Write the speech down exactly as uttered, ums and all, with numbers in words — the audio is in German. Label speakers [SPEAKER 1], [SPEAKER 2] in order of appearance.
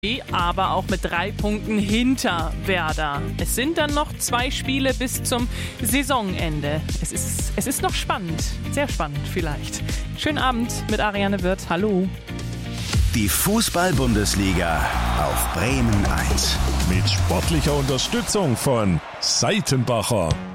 [SPEAKER 1] aber auch mit drei Punkten hinter Werder. Es sind dann noch zwei Spiele bis zum Saisonende. Es ist, es ist noch spannend, sehr spannend vielleicht. Schönen Abend mit Ariane Wirth. Hallo.
[SPEAKER 2] Die Fußball-Bundesliga auf Bremen eins.
[SPEAKER 3] Mit sportlicher Unterstützung von Seitenbacher.